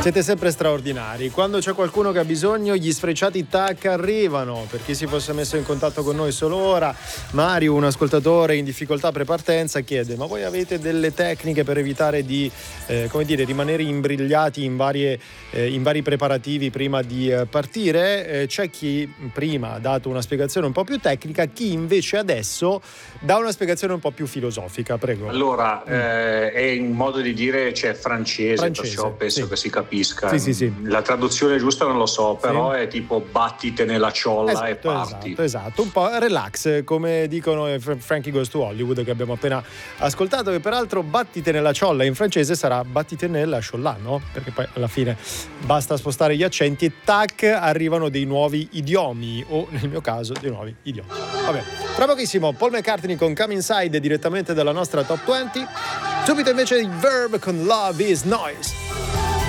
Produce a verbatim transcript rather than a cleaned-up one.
Siete sempre straordinari. Quando c'è qualcuno che ha bisogno, gli sfrecciati tac arrivano. Per chi si fosse messo in contatto con noi solo ora, Mario, un ascoltatore in difficoltà prepartenza, chiede: ma voi avete delle tecniche per evitare di eh, come dire, rimanere imbrigliati in varie eh, in vari preparativi prima di eh, partire? Eh, c'è chi prima ha dato una spiegazione un po' più tecnica, chi invece adesso dà una spiegazione un po' più filosofica. Prego. Allora, mm. eh, è un modo di dire, cioè francese, francese perciò penso sì. che si capisca. Sì, sì, sì. La traduzione giusta non lo so, però sì. È tipo battite nella ciolla esatto, e parti. Esatto, esatto, un po' relax, come dicono Frankie Goes to Hollywood, che abbiamo appena ascoltato, che peraltro battite nella ciolla in francese sarà battite nella ciolla, no? Perché poi alla fine basta spostare gli accenti e tac, arrivano dei nuovi idiomi, o nel mio caso dei nuovi idiomi. Vabbè, tra pochissimo Paul McCartney con Come Inside direttamente dalla nostra Top venti. Subito invece il Verb con Love is Noise.